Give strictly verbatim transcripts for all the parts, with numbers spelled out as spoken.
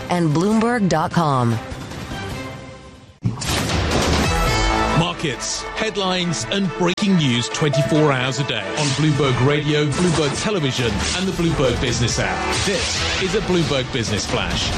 and Bloomberg dot com. Markets, headlines and breaking news twenty-four hours a day on Bloomberg Radio, Bloomberg Television and the Bloomberg Business app. This is a Bloomberg Business Flash.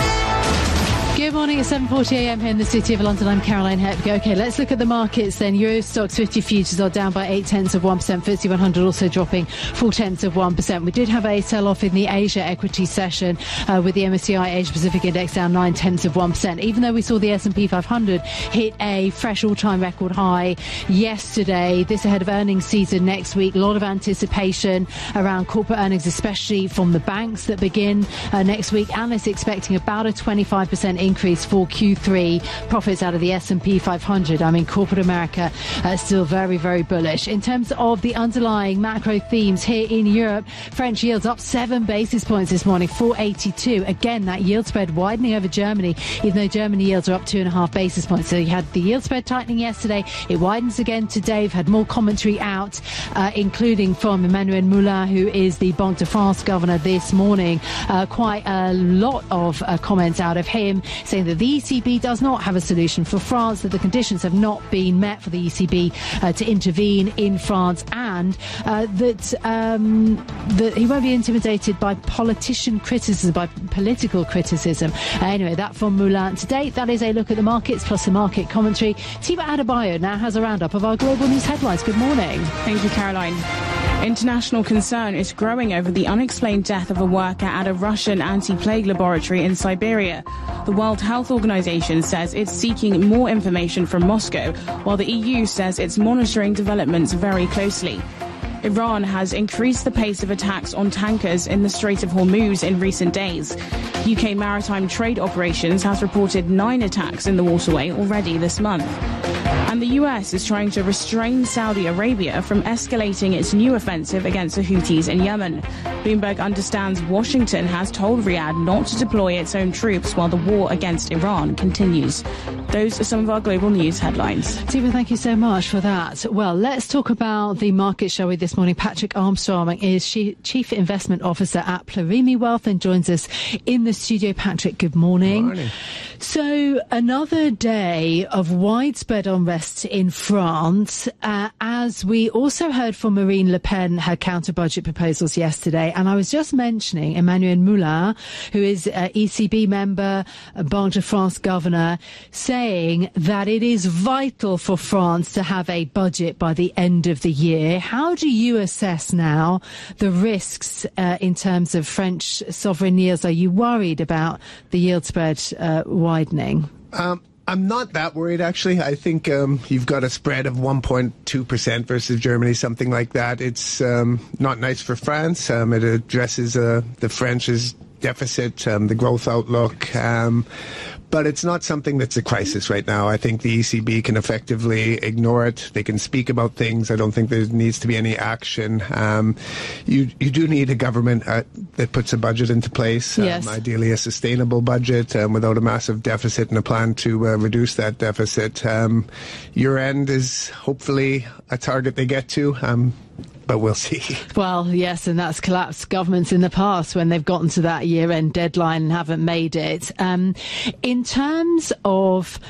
Good morning, it's seven forty a m here in the City of London. I'm Caroline Hepburn. OK, let's look at the markets then. Euro Stoxx fifty futures are down by eight tenths of one percent. F T S E one hundred also dropping four tenths of one percent. We did have a sell-off in the Asia equity session uh, with the M S C I Asia Pacific Index down nine tenths of one percent. Even though we saw the S and P five hundred hit a fresh all-time record high yesterday, this ahead of earnings season next week. A lot of anticipation around corporate earnings, especially from the banks that begin uh, next week. Analysts expecting about a twenty-five percent increase increase for Q three profits out of the S and P five hundred. I mean, corporate America uh, still very, very bullish. In terms of the underlying macro themes here in Europe, French yields up seven basis points this morning, four eighty-two. Again, that yield spread widening over Germany, even though Germany yields are up two and a half basis points. So you had the yield spread tightening yesterday. It widens again today. We've had more commentary out, uh, including from Emmanuel Moulin, who is the Banque de France governor this morning. Uh, quite a lot of uh, comments out of him, saying that the E C B does not have a solution for France, that the conditions have not been met for the E C B uh, to intervene in France, and uh, that, um, that he won't be intimidated by politician criticism, by political criticism. Uh, anyway, that from Moulin today. That is a look at the markets plus the market commentary. Tiva Adebayo now has a roundup of our global news headlines. Good morning. Thank you, Caroline. International concern is growing over the unexplained death of a worker at a Russian anti-plague laboratory in Siberia. The World Health Organization says it's seeking more information from Moscow, while the E U says it's monitoring developments very closely. Iran has increased the pace of attacks on tankers in the Strait of Hormuz in recent days. U K Maritime Trade Operations has reported nine attacks in the waterway already this month. And the U S is trying to restrain Saudi Arabia from escalating its new offensive against the Houthis in Yemen. Bloomberg understands Washington has told Riyadh not to deploy its own troops while the war against Iran continues. Those are some of our global news headlines. Stephen, thank you so much for that. Well, let's talk about the market, shall we, this morning. Patrick Armstrong is Chief Investment Officer at Plurimi Wealth and joins us in the studio. Patrick, good morning. Good morning. So, another day of widespread unrest in France, uh, as we also heard from Marine Le Pen, her counter-budget proposals yesterday. And I was just mentioning Emmanuel Moulin, who is an E C B member, a Banque de France governor, saying that it is vital for France to have a budget by the end of the year. How do you assess now the risks uh, in terms of French sovereign yields? Are you worried about the yield spread uh, widening? Um, I'm not that worried, actually. I think um, you've got a spread of one point two percent versus Germany, something like that. It's um, not nice for France. Um, it addresses uh, the French's deficit, um, the growth outlook. Um, But it's not something that's a crisis right now. I think the E C B can effectively ignore it. They can speak about things. I don't think there needs to be any action. Um, you you do need a government uh, that puts a budget into place, um, yes. ideally a sustainable budget um, without a massive deficit and a plan to uh, reduce that deficit. Um, year end is hopefully a target they get to. Um, But we'll see. Well, yes, and that's collapsed governments in the past when they've gotten to that year-end deadline and haven't made it. Um, in terms of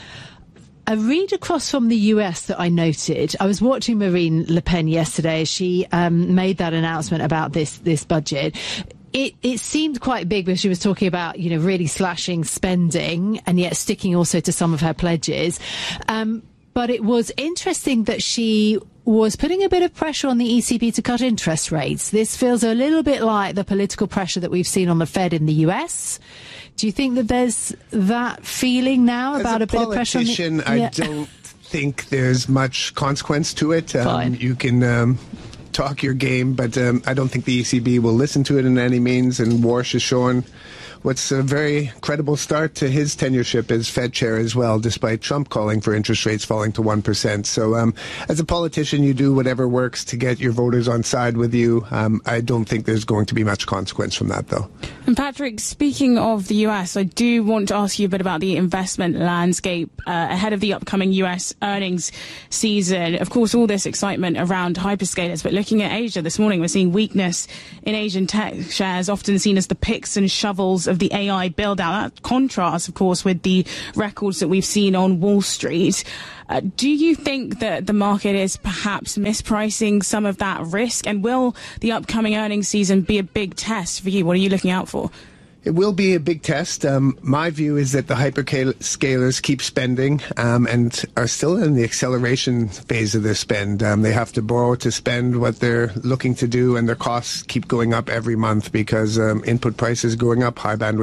a read across from the U S that I noted, I was watching Marine Le Pen yesterday. She um, made that announcement about this this budget. It, it seemed quite big when she was talking about, you know, really slashing spending and yet sticking also to some of her pledges. Um, but it was interesting that she was putting a bit of pressure on the E C B to cut interest rates. This feels a little bit like the political pressure that we've seen on the Fed in the U S. Do you think that there's that feeling now As about a, a bit of pressure on the... politician, I yeah. don't think there's much consequence to it. Um, Fine. You can um, talk your game, but um, I don't think the E C B will listen to it in any means. And Warsh has shown what's a very credible start to his tenureship as Fed chair as well, despite Trump calling for interest rates falling to one percent. So um, as a politician, you do whatever works to get your voters on side with you. Um, I don't think there's going to be much consequence from that, though. And Patrick, speaking of the U S, I do want to ask you a bit about the investment landscape uh, ahead of the upcoming U S earnings season. Of course, all this excitement around hyperscalers, but looking looking at Asia this morning, we're seeing weakness in Asian tech shares, often seen as the picks and shovels of the A I build-out. That contrasts, of course, with the records that we've seen on Wall Street. Uh, do you think that the market is perhaps mispricing some of that risk? And will the upcoming earnings season be a big test for you? What are you looking out for? It will be a big test. Um, my view is that the hyperscalers keep spending um, and are still in the acceleration phase of their spend. Um, they have to borrow to spend what they're looking to do, and their costs keep going up every month because um, input prices going up, high bandwidth